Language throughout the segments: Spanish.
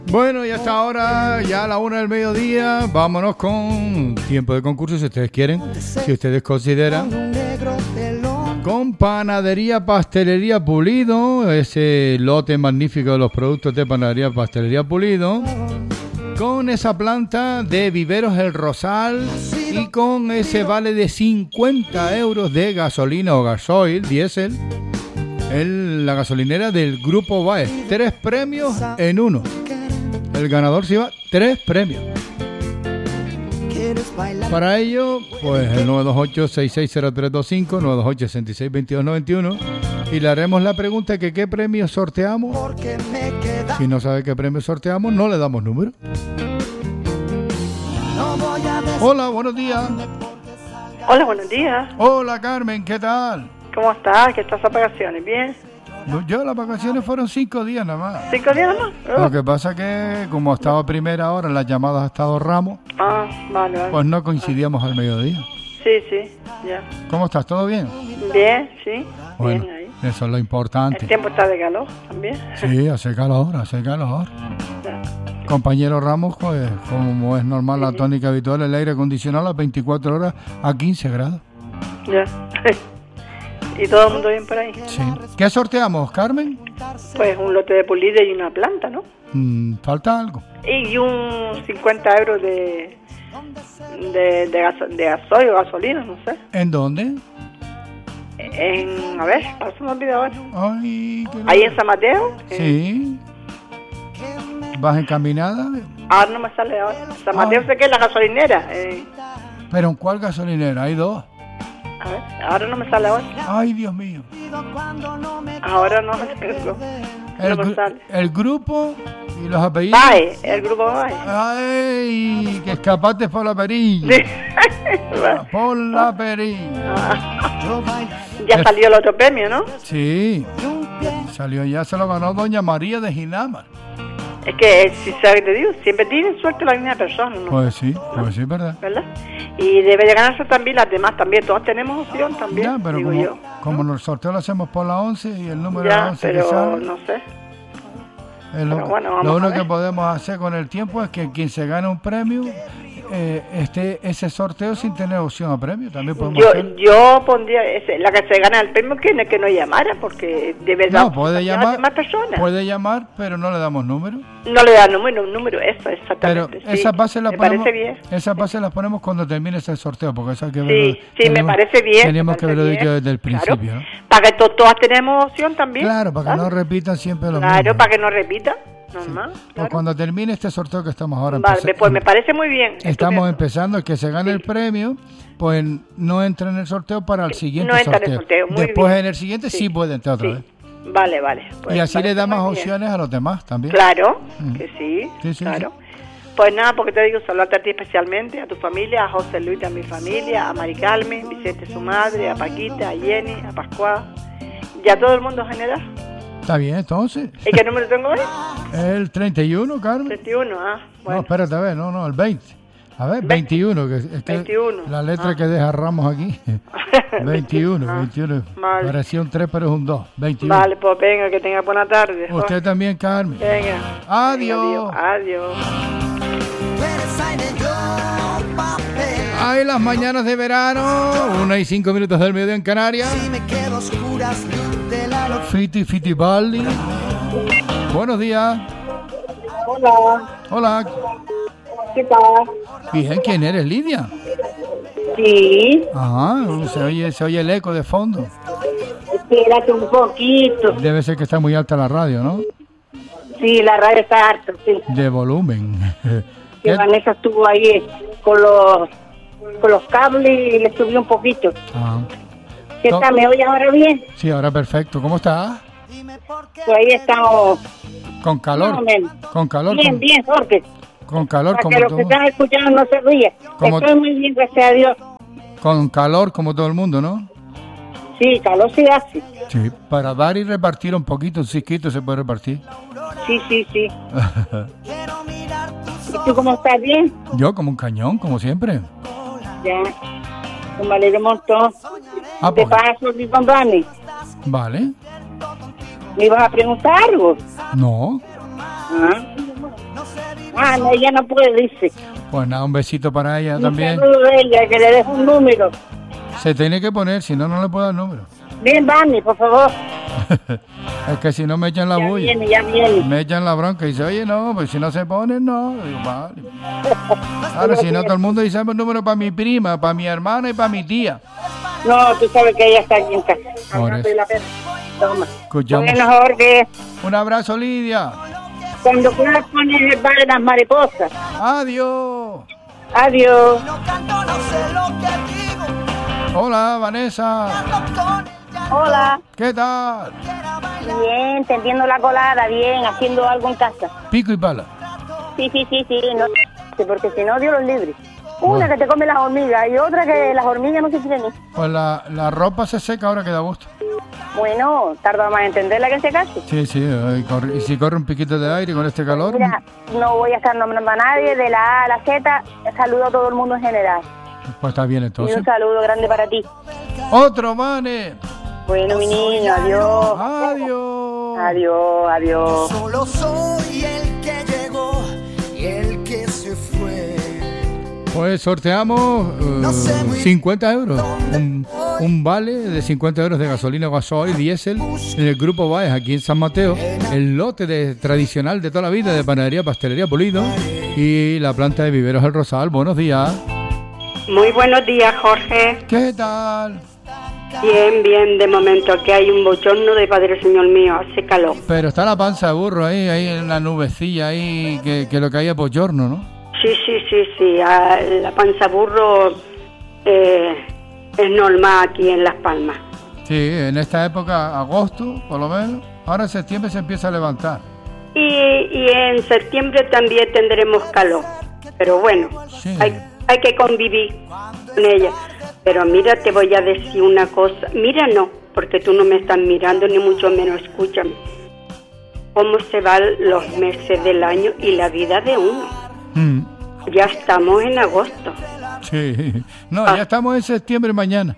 Bueno, y hasta ahora, ya a la 1 del mediodía, vámonos con tiempo de concurso, si ustedes quieren, si ustedes consideran. Con Panadería Pastelería Pulido, ese lote magnífico de los productos de Panadería Pastelería Pulido, con esa planta de Viveros El Rosal y con ese vale de 50 euros de gasolina o gasoil, diésel, la gasolinera del Grupo Baez. 3 premios en uno. El ganador se lleva 3 premios. Para ello, pues el 928-660325, 928-662291, y le haremos la pregunta que qué premio sorteamos. Si no sabe qué premio sorteamos, no le damos número. Hola, buenos días. Hola, buenos días. Hola, Carmen, ¿qué tal? ¿Cómo estás? ¿Qué estás a vacaciones? ¿Bien? Yo las vacaciones fueron 5 días nada más. ¿5 días nada más? Lo que pasa que como estaba a primera hora, en las llamadas ha estado Ramos, vale. pues no coincidíamos al mediodía. Sí, ya. ¿Cómo estás? ¿Todo bien? Bien, sí. Bueno, bien ahí. Eso es lo importante. El tiempo está de calor también. Sí, hace calor. Ya. Compañero Ramos, pues, como es normal, la tónica habitual, el aire acondicionado a las 24 horas a 15 grados. Ya. ¿Y todo el mundo bien por ahí? Sí. ¿Qué sorteamos, Carmen? Pues un lote de pulido y una planta, ¿no? ¿Falta algo? Y un 50 euros de gasoil o gasolina, no sé. ¿En dónde? A ver, se me olvidó ahora. Ay, ¿Ahí en San Mateo? Sí. ¿Vas encaminada? Ahora no me sale ahora. San Mateo sé que es la gasolinera. ¿Pero en cuál gasolinera? Hay 2. A ver, ahora no me sale ahora. Ay, Dios mío. Ahora no me tengo. No me sale. El grupo y los apellidos. Baez, el grupo Baez. Ay, que escapaste por la perilla. Sí. Por la perilla. Ya salió el otro premio, ¿no? Sí. Salió, ya se lo ganó doña María de Ginamar. Es que, si sabes, te digo, siempre tienen suerte la misma persona, ¿no? Pues sí, ¿verdad? Y debe de ganarse también las demás también. Todos tenemos opción también, ya, pero digo como el sorteo lo hacemos por la 11 y el número ya, de la 11 pero que sale, no sé. Lo único que podemos hacer con el tiempo es que quien se gane un premio ese sorteo sin tener opción a premio. También podemos yo pondría la que se gana el premio que no llamara, porque debe dar puede llamar, más personas. Puede llamar, pero no le damos número. No le da número, eso exactamente. Pero esas bases las ponemos. Parece bien. Esas bases las ponemos cuando termine ese sorteo, porque eso hay que verlo. Sí, me parece bien. Teníamos que haberlo dicho desde el principio, claro. ¿no? Para que todas tenemos opción también. Claro, para que no repitan siempre lo mismo. Claro, para que no repitan. Normal, sí. claro. Pues cuando termine este sorteo que estamos ahora pues me parece muy bien. Estamos empezando, el que se gane el premio, pues no entra en el sorteo para el siguiente sorteo. En el sorteo. Muy Después bien. En el siguiente sí puede entrar otra vez. Vale. Pues y así le da más opciones a los demás también. Claro, que sí, claro. Sí. Pues nada, porque te digo, saludarte a ti especialmente, a tu familia, a José Luis, a mi familia, a Mari Carmen, Vicente su madre, a Paquita, a Jenny, a Pascual y a todo el mundo en general. Está bien, entonces. ¿Y qué número tengo hoy? El 31, Carmen. 31, bueno. No, espérate, a ver, no, el 20. A ver, 21, que es 21. La letra que deja Ramos aquí. 21. Vale. Parecía un 3, pero es un 2. 21. Vale, pues venga, que tenga buena tarde. Usted también, Carmen. Venga. Adiós. Adiós. Ay, las mañanas de verano, 1:05 del mediodía en Canarias. Fiti Baldi. Buenos días. Hola. ¿Qué tal? Bien, ¿quién eres, Lidia? Sí. Ajá, se oye el eco de fondo. Espérate un poquito. Debe ser que está muy alta la radio, ¿no? Sí, la radio está alta, sí. De volumen. Que Vanessa estuvo ahí con los cables y le subió un poquito. Ajá. ¿Qué tal? ¿Me oye ahora bien? Sí, ahora perfecto. ¿Cómo estás? Pues ahí estamos. Con calor. Con calor. Bien, Jorge. Con calor para como que los que están escuchando no se ríen. Estoy muy bien, gracias a Dios. Con calor como todo el mundo, ¿no? Sí, calor sí hace. Sí, para dar y repartir un poquito, un cisquito se puede repartir. Sí. ¿Y tú cómo estás? ¿Bien? Yo como un cañón, como siempre. Ya, pues me alegro un montón. ¿Te paso con Dani? Vale. ¿Me ibas a preguntar algo? No. Ah, no, ella no puede, dice. Pues nada, un besito para ella también. Un saludo de ella, que le dejo un número. Se tiene que poner, si no, no le puedo dar número. Bien, Vani, por favor. Es que si no me echan la bulla. Ya viene. Me echan la bronca y dice, oye, no, pues si no se ponen, no. Digo, vale. Ahora, si no, todo el mundo dice un número para mi prima, para mi hermana y para mi tía. No, tú sabes que ella está aquí en casa. Por eso. Toma. Escuchamos. Bueno, Jorge, Un abrazo, Lidia. cuando quieras poner el bar de las mariposas. Adiós. Adiós. Hola, Vanessa. Hola. ¿Qué tal? Bien, tendiendo la colada, bien, haciendo algo en casa. Pico y pala. Sí, no, porque si no, Dios los libre. Una Bueno. que te come las hormigas y otra que las hormigas no se quieren ir. Pues la ropa se seca ahora que da gusto. Bueno, tarda más en entenderla que en secarse. Sí, y si corre un piquito de aire con este calor. Mira, no voy a estar nombrando a nadie, de la A a la Z, saludo a todo el mundo en general. Pues está bien Y entonces. un saludo grande para ti. Otro, Vane. Bueno, mi niño, adiós. Adiós. Adiós. Solo soy el que llegó y el que se fue. Pues sorteamos 50 euros. Un vale de 50 euros de gasolina, gasoil, diésel en el Grupo Baez, aquí en San Mateo. El lote tradicional de toda la vida de panadería, pastelería Pulido y la planta de viveros El Rosal. Buenos días. Muy buenos días, Jorge. ¿Qué tal? Bien, de momento aquí hay un bochorno de Padre Señor mío, hace calor. Pero está la panza de burro ahí en la nubecilla ahí, que lo que hay es bochorno, ¿no? Sí, la panza burro es normal aquí en Las Palmas. Sí, en esta época, agosto, por lo menos. Ahora en septiembre se empieza a levantar. Y en septiembre también tendremos calor, pero bueno, Sí. hay que convivir con ella. Pero mira, te voy a decir una cosa. Mira, no, porque tú no me estás mirando, ni mucho menos, escúchame. Cómo se van los meses del año y la vida de uno. Ya estamos en agosto. Sí. No, ya estamos en septiembre mañana.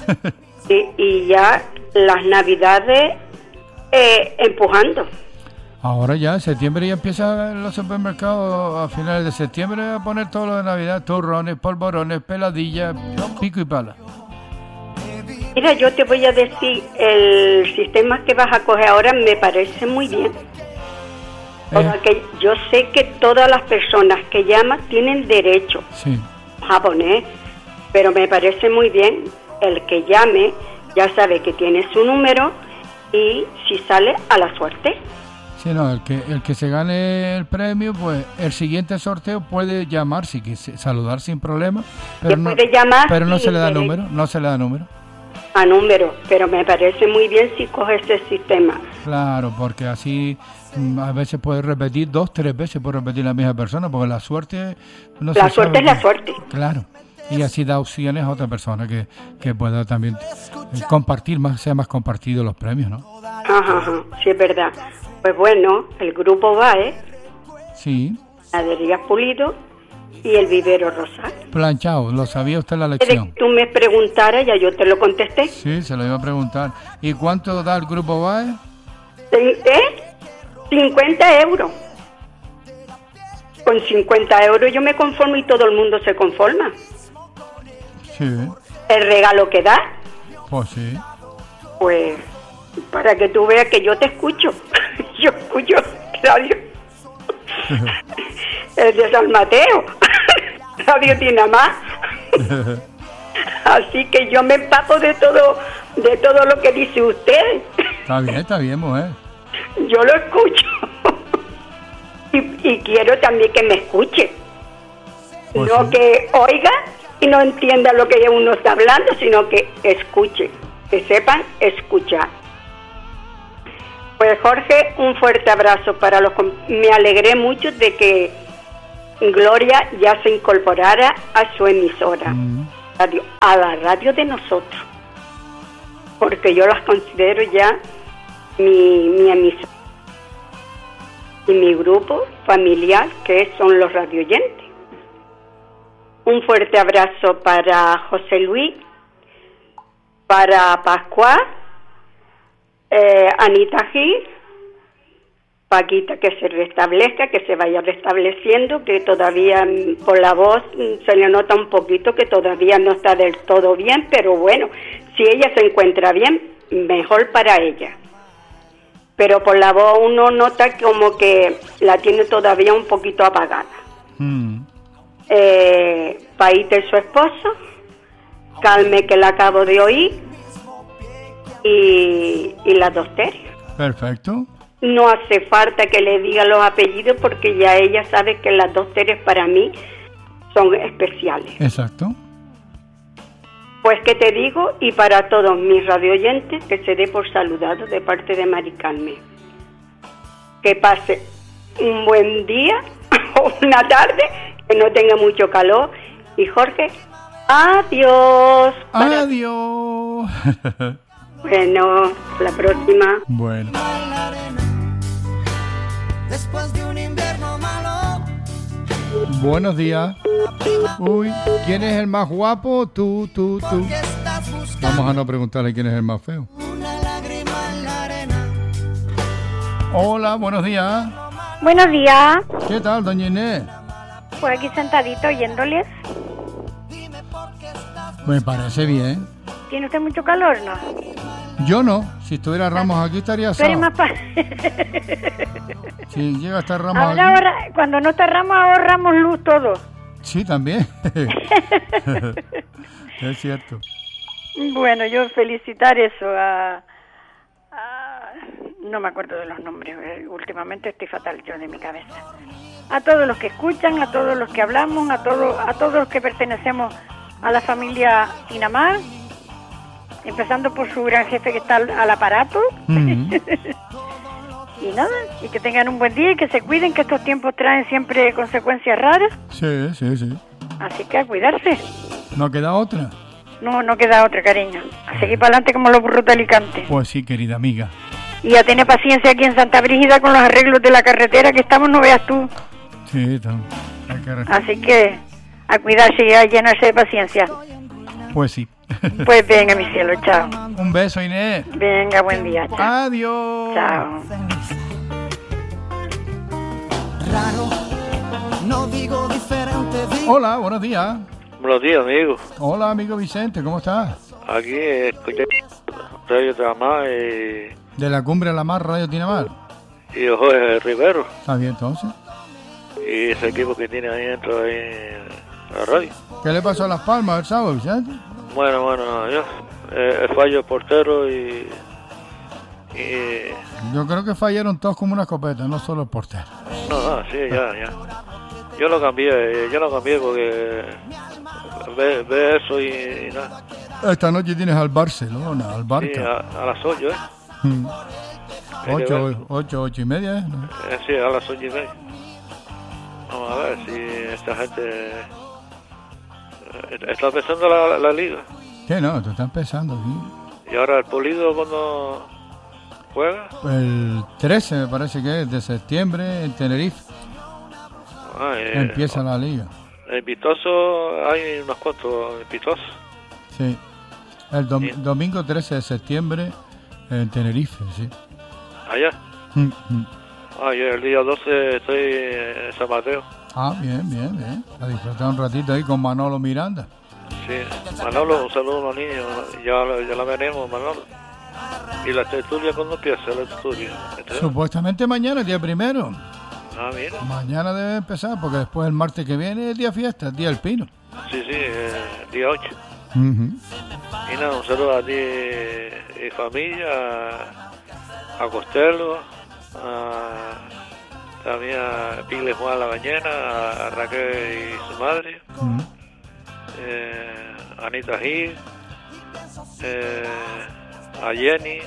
Y ya las navidades empujando. Ahora ya, en septiembre ya empiezan los supermercados a finales de septiembre a poner todo lo de Navidad, turrones, polvorones, peladillas, pico y pala. Mira, yo te voy a decir, el sistema que vas a coger ahora me parece muy bien. Porque yo sé que todas las personas que llaman tienen derecho Sí. a poner, pero me parece muy bien. El que llame ya sabe que tiene su número y si sale, a la suerte. Sí, no, el que se gane el premio, pues el siguiente sorteo puede llamar, sí, que saludar sin problema, pero no, puede llamar pero no sin se le da interés. número, no se le da número. A número, pero me parece muy bien si coge este sistema. Claro, porque así a veces puede repetir 2, 3 veces, puede repetir la misma persona, porque la suerte no La se suerte sabe. es la suerte. Claro, y así da opciones a otra persona que pueda también compartir más, sea más compartido los premios, ¿no? Ajá, sí, es verdad. Pues bueno, el Grupo Baez, Sí, Panadería Pulido y el Vivero Rosal. planchado, lo sabía usted la De lección. que tú me preguntaras, ya yo te lo contesté. Sí, se lo iba a preguntar. ¿Y cuánto da el Grupo Baez? 50 euros. Con 50 euros yo me conformo y todo el mundo se conforma. Sí, El regalo que da, pues sí. pues para que tú veas que yo te escucho. Yo escucho radio. El de San Mateo. Radio Dinamá. Así que yo me empapo de todo lo que dice usted. Está bien, mujer. Yo lo escucho. Y quiero también que me escuche. Pues No sí. que oiga y no entienda lo que uno está hablando, sino que escuche. Que sepan escuchar. Pues Jorge, un fuerte abrazo para los... Me alegré mucho de que Gloria ya se incorporara a su emisora, a la radio de nosotros, porque yo las considero ya mi emisora y mi grupo familiar, que son los radioyentes. Un fuerte abrazo para José Luis, para Pascual, Anita Gil Paquita, que se restablezca, que se vaya restableciendo, que todavía por la voz se le nota un poquito que todavía no está del todo bien, pero bueno, si ella se encuentra bien, mejor para ella. Pero por la voz uno nota como que la tiene todavía un poquito apagada. Paquita y su esposo, Calme, que la acabo de oír, y las dos Teres. Perfecto. No hace falta que le diga los apellidos porque ya ella sabe que las dos Teres para mí son especiales. Exacto. Pues que te digo, y para todos mis radioyentes, que se dé por saludado de parte de Mari Carmen. Que pase un buen día o una tarde, que no tenga mucho calor. Y Jorge, adiós. Adiós. Bueno, la próxima. Bueno. Después de un invierno malo. Buenos días. Uy, ¿quién es el más guapo? Tú. Vamos a no preguntarle quién es el más feo. Una lágrima en la arena. Hola, buenos días. Buenos días. ¿Qué tal, doña Inés? Pues aquí sentadito oyéndoles. Me parece bien. ¿Tiene usted mucho calor, no? Yo no. Si estuviera Ramos aquí estaría Pero es asado. más Si llega a estar Ramos Ahora, aquí. cuando no está Ramos, ahorramos luz todos. Sí, también. Es cierto. Bueno, yo felicitar eso a... No me acuerdo de los nombres. Últimamente estoy fatal yo de mi cabeza. A todos los que escuchan, a todos los que hablamos, a todos los que pertenecemos a la familia Tinamar, empezando por su gran jefe que está al aparato. Y nada, y que tengan un buen día y que se cuiden, que estos tiempos traen siempre consecuencias raras. Sí. Así que a cuidarse. ¿No queda otra? No queda otra, cariño. A seguir para adelante como los burros de Alicante. Pues sí, querida amiga. Y a tener paciencia aquí en Santa Brígida con los arreglos de la carretera que estamos, no veas tú. Sí, hay que Así que a cuidarse y a llenarse de paciencia. Pues sí. Pues venga, mi cielo, chao. Un beso, Inés. Venga, buen día, chao. Adiós. Chao. Raro, no digo diferente. Hola, buenos días. Buenos días, amigo. Hola, amigo Vicente, ¿cómo estás? Aquí escuché Radio Tinamar De la Cumbre a la Mar, Radio Tinamar. y Jorge Rivero. Está bien, entonces. Y ese equipo que tiene ahí dentro ahí en la radio. ¿Qué le pasó a Las Palmas el sábado, Vicente? Bueno, yo fallo portero y Yo creo que fallaron todos como una escopeta, no solo el portero. no, sí, ya. Yo lo cambié porque ve eso y nada. Esta noche tienes al Barcelona, al Sí, Barca. a las 8, Hay que ver. 8 y media, ¿no? Sí, a las 8:30. Vamos a ver si esta gente está empezando la liga. Que no, te está empezando, sí. Y ahora el Polido cuando juega. El 13 me parece que es de septiembre en Tenerife. Empieza la liga. En Vistoso hay unos cuantos en Vistoso. Sí. El domingo 13 de septiembre en Tenerife, sí. Allá. Yo el día 12 estoy en San Mateo. Bien. A disfrutar un ratito ahí con Manolo Miranda. Sí. Manolo, un saludo a los niños. Ya la veremos, Manolo. ¿Y la tertulia cuándo empieza la tertulia? Supuestamente mañana, el día primero. Mira. Mañana debe empezar, porque después el martes que viene es día fiesta, el día del pino. Sí, día 8. Y nada, un saludo a ti y familia, a Costello, también a Pile Juan La Bañena, a Raquel y su madre, Anita Gil, a Jenny,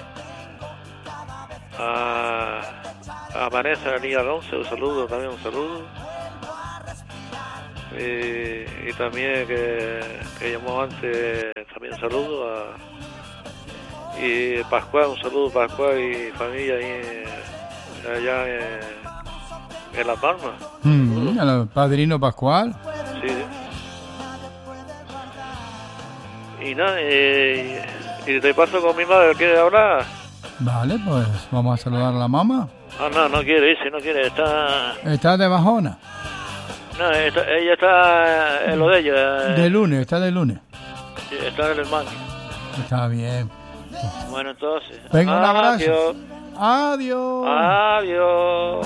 a Vanessa Niña Alonso, un saludo. Y también que llamó antes, también un saludo y Pascual, un saludo Pascual y familia ahí allá en Las Palmas. El padrino Pascual. Sí. Y nada, y te paso con mi madre, ¿quieres hablar? Vale, pues vamos a saludar a la mamá. No quiere irse, no quiere. ¿Está de bajona? No, ella está en lo de ella. De lunes, está de lunes. Sí, está en el mangue. Está bien. Bueno, entonces. Venga, un abrazo. Adiós. Adiós.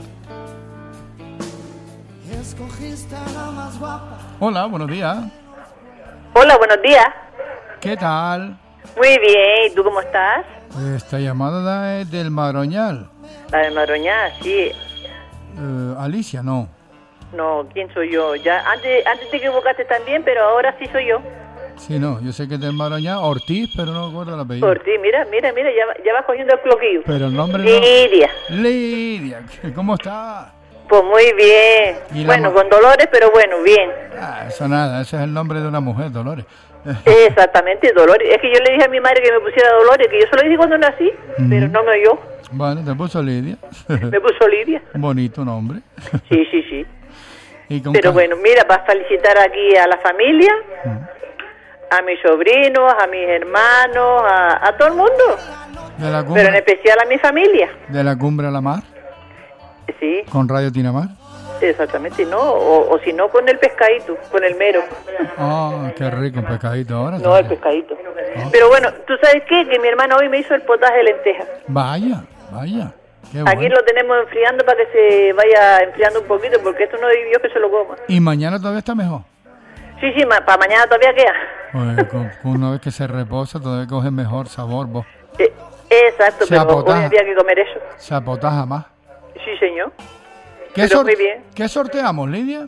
Hola, buenos días. Hola, buenos días. ¿Qué tal? Muy bien, ¿y tú cómo estás? Esta llamada es del Madroñal. La de Madroñal, sí. Alicia, no. No, ¿quién soy yo? Ya antes te equivocaste también, pero ahora sí soy yo. Sí, no, yo sé que es del Madroñal, Ortiz, pero no me acuerdo el apellido. Ortiz, mira, ya vas cogiendo el cloquillo. Pero el nombre Lidia. no. Lidia, ¿cómo está? Pues muy bien. Bueno, con Dolores, pero bueno, bien. Eso nada, ese es el nombre de una mujer, Dolores. Exactamente, Dolores. Es que yo le dije a mi madre que me pusiera Dolores, que yo se lo dije cuando nací, pero no me oyó. Bueno, te puso Lidia. Me puso Lidia. Bonito nombre. Sí. Pero bueno, mira, para felicitar aquí a la familia, a mis sobrinos, a mis hermanos, a todo el mundo. Pero en especial a mi familia. De la Cumbre a la Mar. Sí. Con Radio Tinamar. Exactamente, ¿no? O si no, con el pescadito, con el mero. Qué rico un pescadito ahora. No, el pescadito. Pero bueno, ¿tú sabes qué? Que mi hermana hoy me hizo el potaje de lentejas. Vaya. Qué Aquí bueno. lo tenemos enfriando para que se vaya enfriando un poquito, porque esto no hay Dios que se lo coma. ¿Y mañana todavía está mejor? Sí, para mañana todavía queda. Pues, una vez que se reposa, todavía coge mejor sabor, vos. Exacto, pero hoy había que comer eso. Se apotaja más. Sí, señor. Muy bien. ¿Qué sorteamos, Lidia?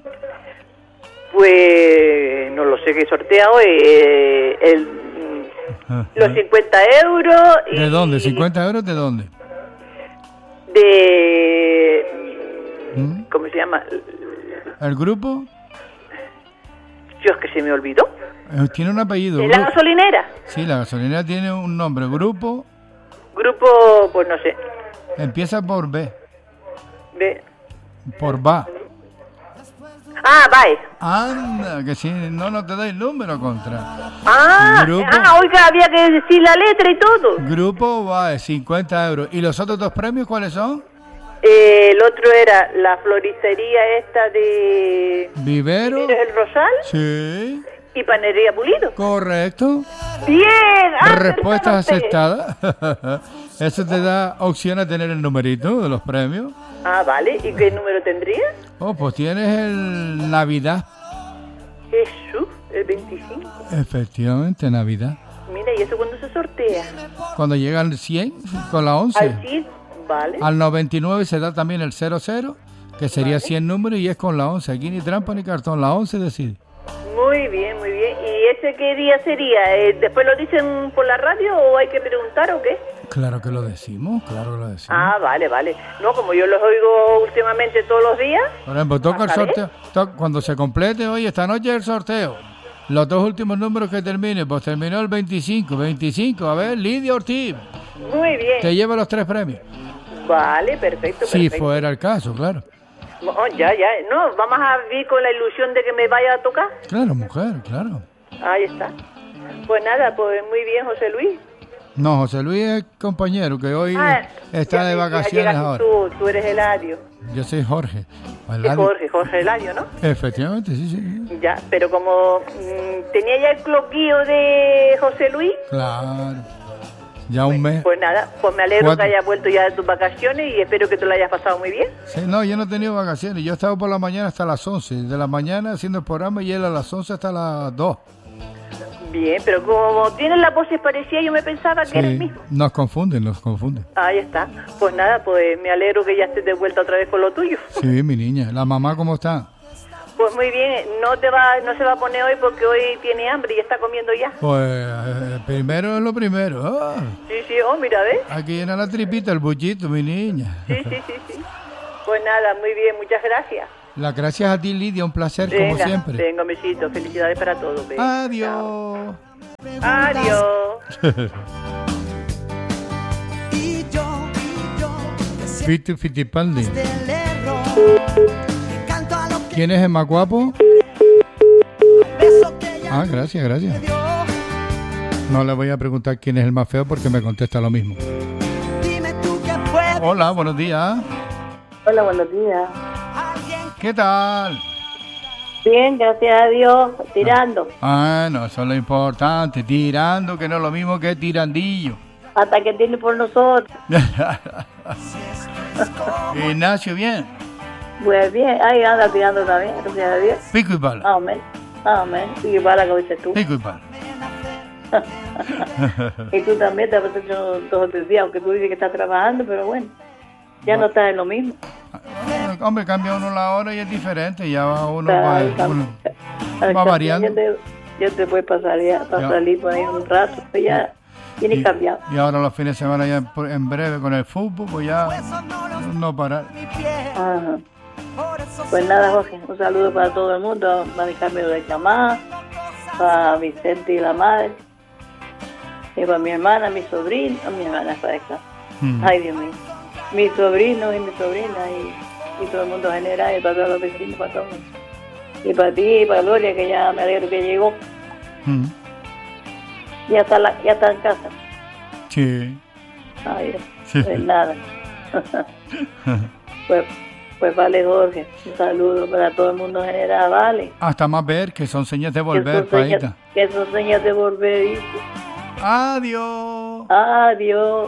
Pues no lo sé qué sortea hoy. Los 50 euros. ¿De dónde? ¿50 euros de dónde? ¿Cómo se llama? ¿El grupo? Dios, que se me olvidó. Tiene un apellido. ¿De la gasolinera? Sí, la gasolinera tiene un nombre. ¿Grupo? Grupo, pues no sé. Empieza por B. B. Por va. Bye. Anda, que si no te da el número contra. Oiga, había que decir la letra y todo. Grupo va, 50 euros. ¿Y los otros dos premios cuáles son? El otro era la floristería esta de... ¿Vivero? ¿El Rosal? Sí. ¿Y Panería Pulido? Correcto. Bien. Respuestas aceptadas. Eso te da opción a tener el numerito de los premios. Vale. ¿Y qué número tendría? Pues tienes el Navidad. Jesús, el 25. Efectivamente, Navidad. Mira, ¿y eso cuándo se sortea? Cuando llega al 100, con la 11. Al 100, vale. Al 99 se da también el 00, que sería 100 números, y es con la 11. Aquí ni trampa ni cartón, la 11 decide. Muy bien. ¿Y ese qué día sería? ¿Después lo dicen por la radio o hay que preguntar o qué? Claro que lo decimos. Vale. No, como yo los oigo últimamente todos los días. Por ejemplo, toca el sorteo. Cuando se complete hoy, esta noche el sorteo. Los dos últimos números que terminen, pues terminó el 25. 25, a ver, Lidia Ortiz. Muy bien. Te lleva los 3 premios. Vale, perfecto. Si fuera el caso, claro. Ya. No, vamos a vivir con la ilusión de que me vaya a tocar. Claro, mujer, claro. Ahí está. Pues nada, pues muy bien, José Luis. No, José Luis es compañero que hoy está de vacaciones ahora. Tú eres Eladio. Yo soy Jorge. Jorge Eladio, ¿no? Efectivamente, sí. Ya, pero como tenía ya el cloquillo de José Luis. Claro. Ya un mes. Pues nada, pues me alegro que hayas vuelto ya de tus vacaciones y espero que tú lo hayas pasado muy bien. Sí, no, yo no he tenido vacaciones. Yo he estado por la mañana hasta las 11 de la mañana haciendo el programa y él a las 11 hasta las 2. Bien, pero como tienes la voz parecida, yo me pensaba que era el mismo. Nos confunden. Ahí está. Pues nada, pues me alegro que ya estés de vuelta otra vez con lo tuyo. Sí, mi niña. ¿La mamá cómo está? Pues muy bien, no se va a poner hoy porque hoy tiene hambre y está comiendo ya. Pues primero es lo primero. Sí, mira, ¿ves? Aquí llena la tripita, el bullito, mi niña. Sí. Pues nada, muy bien, muchas gracias. Las gracias a ti, Lidia, un placer como siempre. Venga, besito, felicidades para todos. Adiós. Fiti Fitipaldi. ¿Quién es el más guapo? Gracias. No le voy a preguntar quién es el más feo porque me contesta lo mismo. Dime tú qué puedo Hola, buenos días. Hola, buenos días. ¿Qué tal? Bien, gracias a Dios, tirando. No, eso es lo importante, tirando, que no es lo mismo que tirandillo. Hasta que tiene por nosotros. Ignacio, bien. Pues bien, ahí anda tirando también, gracias a Dios. Pico y pala. Amén. Pico y pala, como dices tú. Pico y pala. Y tú también te has hecho 2 o 3 días, aunque tú dices que estás trabajando, pero bueno, ya no estás en lo mismo. Hombre, cambia uno la hora y es diferente, ya va uno, va variando. Ya te puedes pasar para salir por ahí un rato, pues ya tiene cambiado. Y ahora los fines de semana ya en breve con el fútbol, pues ya no parar. Ajá. Pues nada, Jorge, un saludo para todo el mundo, para mi Carmen de Chamá, para Vicente y la madre, y para mi hermana, mi sobrino, mi hermana para acá. Ay, Dios mío. Mis sobrinos y mis sobrinas y todo el mundo general, y para todos los vecinos, para todos. Y para ti, y para Gloria, que ya me alegro que llegó. Ya está en casa. Sí. Ay, pues nada. pues vale, Jorge. Un saludo para todo el mundo general, vale. Hasta más ver, que son señas de volver, Paita. Que son señas de volver, dice. Adiós. Adiós.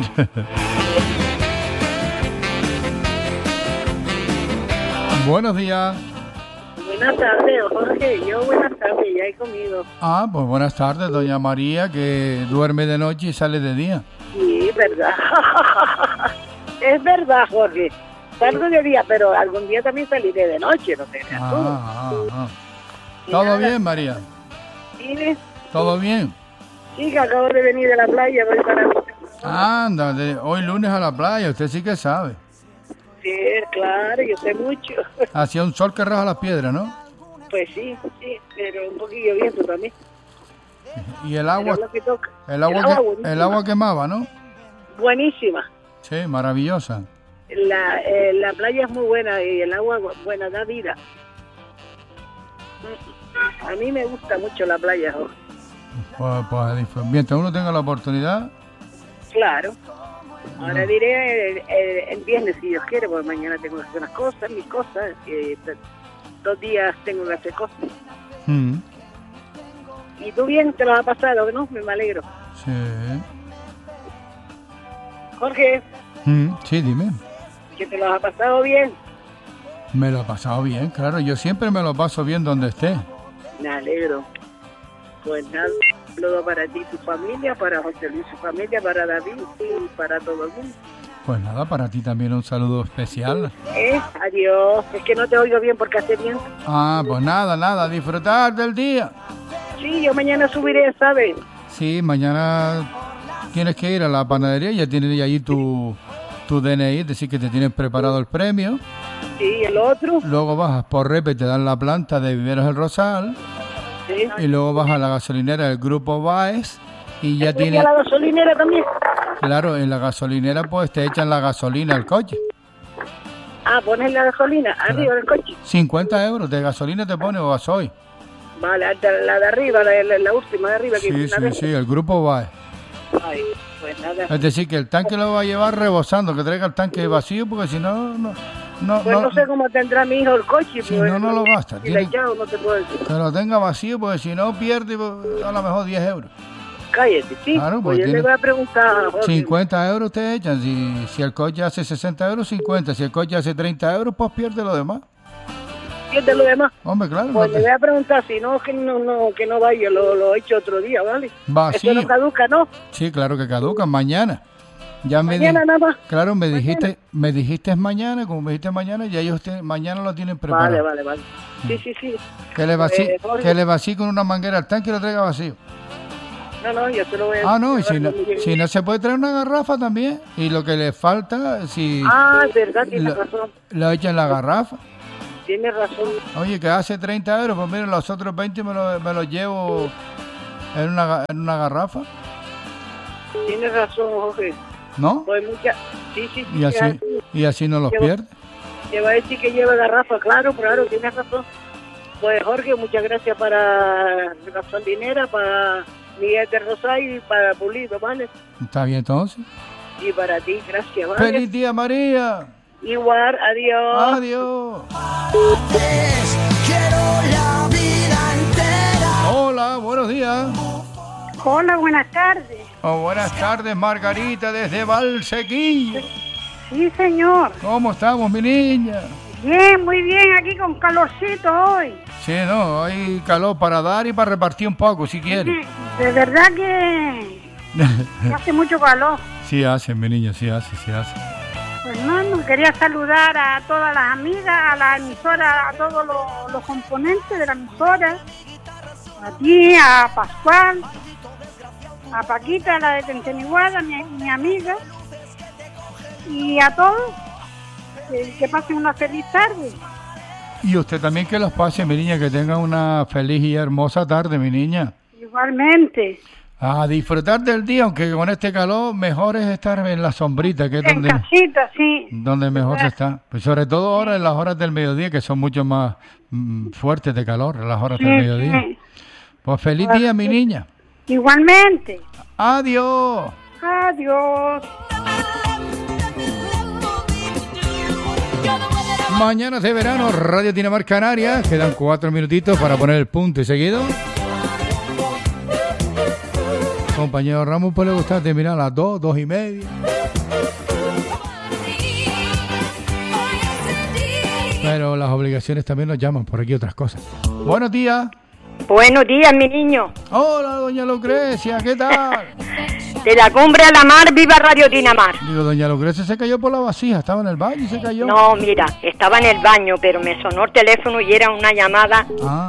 Buenos días. Buenas tardes, Jorge. Yo buenas tardes, ya he comido. Pues buenas tardes, doña María, que duerme de noche y sale de día. Sí, verdad. Es verdad, Jorge. Salgo de día, pero algún día también saliré de noche, no sé. ¿Todo bien, María? ¿Sí? ¿Todo bien? Sí, que acabo de venir de la playa, voy para mi casa. Anda, hoy lunes a la playa, usted sí que sabe. Sí, claro, yo sé mucho. Hacía un sol que raja las piedras, ¿no? Pues sí, pero un poquillo viento también. Y el agua, el agua quemaba, ¿no? Buenísima. Sí, maravillosa. La playa es muy buena y el agua buena, da vida. A mí me gusta mucho la playa, Jorge. Pues mientras uno tenga la oportunidad. Claro. Ahora diré el viernes, si Dios quiere, porque mañana tengo que hacer unas cosas, mis cosas. 2 días tengo que hacer cosas. ¿Y tú bien te lo has pasado, no? Me alegro. Sí. Jorge. Sí, dime. ¿Que te lo has pasado bien? Me lo he pasado bien, claro. Yo siempre me lo paso bien donde esté. Me alegro. Pues nada, un saludo para ti y tu familia, para José Luis y su familia, para David y para todo el mundo. Pues nada, para ti también un saludo especial. Adiós. Es que no te oigo bien porque hace viento. Pues nada, disfrutar del día. Sí, yo mañana subiré, ¿sabes? Sí, mañana tienes que ir a la panadería, ya tienes ahí tu DNI, es decir, que te tienes preparado el premio. Sí, el otro. Luego bajas por Repe y te dan la planta de Viveros El Rosal. Sí. Y luego vas a la gasolinera del Grupo Baez y ya tienes... ¿Y a la gasolinera también? Claro, en la gasolinera pues te echan la gasolina al coche. Pones la gasolina arriba del coche. 50 euros de gasolina te pone o gasoil. Vale, la de arriba, la última de arriba. Sí, el Grupo Baez. Ay, pues nada. Es decir, que el tanque lo va a llevar rebosando, que traiga el tanque vacío, porque si no... Pues no sé cómo tendrá mi hijo el coche. Si no lo gasta. Si le echado, no te puedo decir. Que lo tenga vacío, porque si no pierde a lo mejor 10 euros. Cállate, sí. Claro, pues yo le voy a preguntar. 50 euros te echan. Si el coche hace 60 euros, 50. Si el coche hace 30 euros, pues pierde lo demás. ¿Pierde lo demás? Hombre, claro. Pues le voy a preguntar, si no, que no vaya, lo echo otro día, ¿vale? Vacío. Eso no caduca, ¿no? Sí, claro que caduca, mañana. Ya mañana nada más. Claro, me dijiste mañana, como me dijiste mañana, ya ellos mañana lo tienen preparado. Vale. Sí. Que le vacíe con una manguera al tanque y lo traiga vacío. No, yo se lo voy a... No, y si no se puede traer una garrafa también. Y lo que le falta, si... es verdad, tienes razón. Lo echa en la garrafa. Tienes razón. Oye, que hace 30 euros, pues mira, los otros 20 me los llevo en una garrafa. Tienes razón, Jorge. ¿No? Pues sí. Y así no los pierde. Te va a decir que lleva garrafa, claro, tienes razón. Pues Jorge, muchas gracias para la gasolinera, para Miguel de Rosario y para Pulido, ¿vale? Está bien entonces. ti para ti. Gracias. ¿Vale? ¡Feliz día, María! Igual, adiós. Adiós. Hola, buenos días. Hola, buenas tardes. Buenas tardes, Margarita, desde Valsequillo. Sí, señor. ¿Cómo estamos, mi niña? Bien, muy bien, aquí con calorcito hoy. Sí, no, hay calor para dar y para repartir un poco, si quieres. De verdad que hace mucho calor. Sí hace, mi niña, sí hace. Pues hermano, quería saludar a todas las amigas, a la emisora, a todos los componentes de la emisora. A ti, a Pascual, a Paquita, la de Tenteniguada, mi amiga. Y a todos, que pasen una feliz tarde. Y usted también que los pase, mi niña, que tenga una feliz y hermosa tarde, mi niña. Igualmente. A disfrutar del día, aunque con este calor mejor es estar en la sombrita, que es donde, en casita, sí. Donde mejor se está. Pues sobre todo ahora en las horas del mediodía, que son mucho más fuertes de calor, las horas del mediodía. Sí. Pues feliz día, mi niña. Igualmente. Adiós. Adiós. Mañanas de verano, Radio Dinamarca Canarias. Quedan 4 minutitos para poner el punto y seguido. Compañero Ramón, pues le gusta terminar a las 2, 2:30. Pero las obligaciones también nos llaman por aquí otras cosas. Buenos días. Buenos días, mi niño. Hola, doña Lucrecia, ¿qué tal? De la cumbre a la mar, viva Radio Dinamar. Digo, doña Lucrecia se cayó por la vasija, estaba en el baño y se cayó. No, mira, estaba en el baño, pero me sonó el teléfono y era una llamada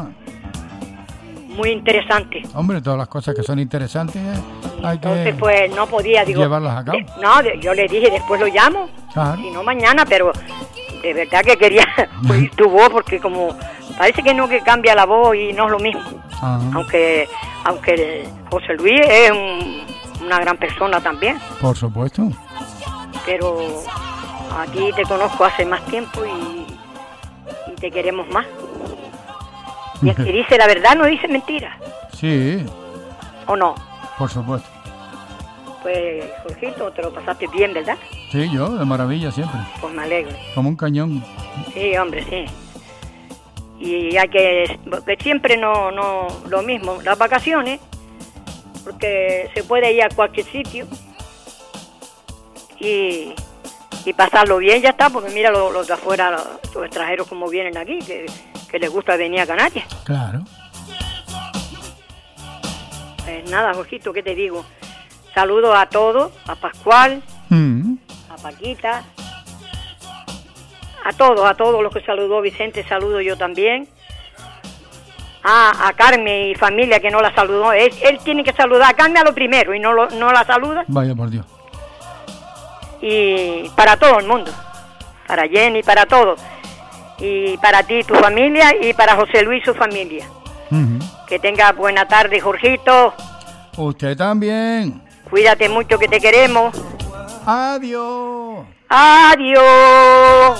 muy interesante. Hombre, todas las cosas que son interesantes hay entonces, pues no podía, digo, llevarlas a cabo. Yo le dije, después lo llamo, claro. Si no mañana, pero de verdad que quería oír tu voz, porque como parece que no, que cambia la voz y no es lo mismo. Ajá. Aunque José Luis es una gran persona también. Por supuesto. Pero a ti te conozco hace más tiempo y te queremos más. Y el que dice la verdad no dice mentira. Sí. ¿O no? Por supuesto. Pues, Jorgito, te lo pasaste bien, ¿verdad? Sí, yo, de maravilla siempre. Pues me alegro. Como un cañón. Sí, hombre, sí. Y hay que siempre no lo mismo, las vacaciones, porque se puede ir a cualquier sitio y pasarlo bien, ya está, porque mira los de afuera, los extranjeros como vienen aquí, que les gusta venir a Canarias. Claro. Pues nada, Jorgito, ¿qué te digo? Saludos a todos, a Pascual, a Paquita, a todos los que saludó Vicente, saludo yo también. A Carmen y familia que no la saludó. Él tiene que saludar a Carmen a lo primero y no la saluda. Vaya por Dios. Y para todo el mundo, para Jenny, para todos. Y para ti, tu familia, y para José Luis y su familia. Que tenga buena tarde, Jorgito. Usted también. Cuídate mucho, que te queremos. Adiós. Adiós.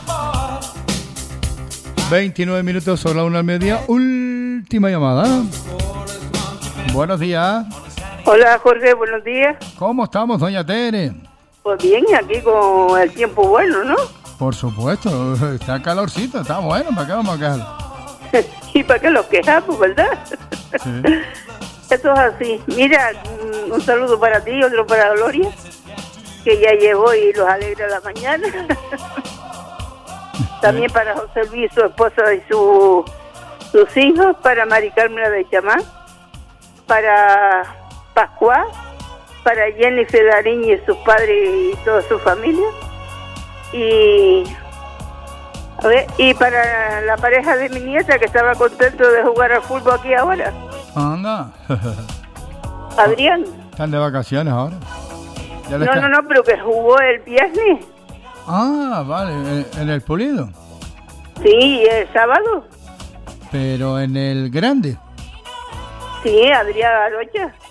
29 minutos sobre la 1 al mediodía. Última llamada. Buenos días. Hola, Jorge, buenos días. ¿Cómo estamos, doña Tere? Pues bien, aquí con el tiempo bueno, ¿no? Por supuesto, está calorcito, está bueno, ¿para qué vamos a quejar? ¿Y para qué los quejamos, verdad? Sí. Esto es así. Mira, un saludo para ti, otro para Gloria, que ya llegó y los alegra la mañana. También para José Luis, su esposa y sus hijos, para Mari Carmen de Chamán, para Pascual, para Jenny Fedariño y sus padres y toda su familia, y para la pareja de mi nieta, que estaba contento de jugar al fútbol aquí ahora. Anda. Adrián. ¿Están de vacaciones ahora? No, pero que jugó el viernes. Ah, vale, ¿en el Pulido? Sí, el sábado. ¿Pero en el grande? Sí, Adrián Arocha.